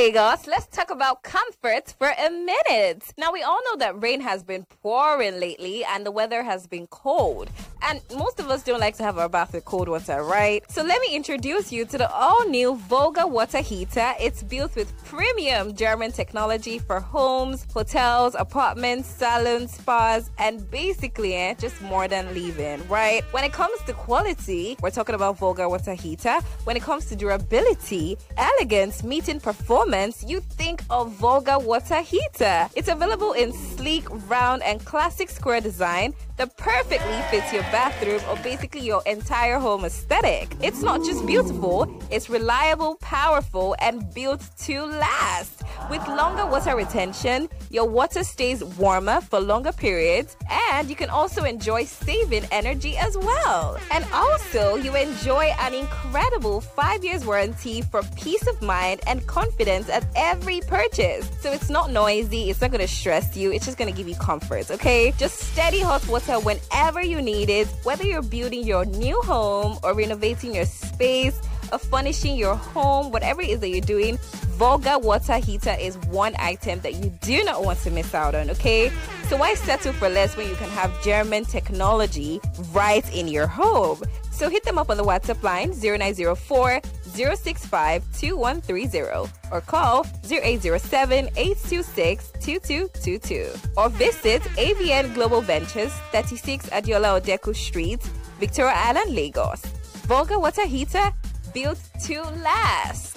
Lagos, let's talk about comfort for a minute. Now, we all know that rain has been pouring lately and the weather has been cold. And most of us don't like to have our bath with cold water, right? So let me introduce you to the all-new Volga water heater. It's built with premium German technology for homes, hotels, apartments, salons, spas, and basically just more than leave-in, right? When it comes to quality, we're talking about Volga water heater. When it comes to durability, elegance, meeting performance, you think of Volga water heater. It's available in sleek, round, and classic square design that perfectly fits your bathroom or basically your entire home aesthetic. It's not just beautiful, it's reliable, powerful, and built to last. With longer water retention, your water stays warmer for longer periods, and you can also enjoy saving energy as well. And also, you enjoy an incredible 5 years warranty for peace of mind and confidence at every purchase. So it's not noisy, it's not going to stress you, it's just going to give you comfort, okay? Just steady hot water whenever you need it, whether you're building your new home or renovating your space or furnishing your home, whatever it is that you're doing, Volga water heater is one item that you do not want to miss out on, okay? So why settle for less when you can have German technology right in your home? So hit them up on the WhatsApp line 0904 065 2130 or call 0807 826 2222 or visit AVN Global Ventures, 36 Adiola Odeku Street, Victoria Island, Lagos. Volga water heater, built to last.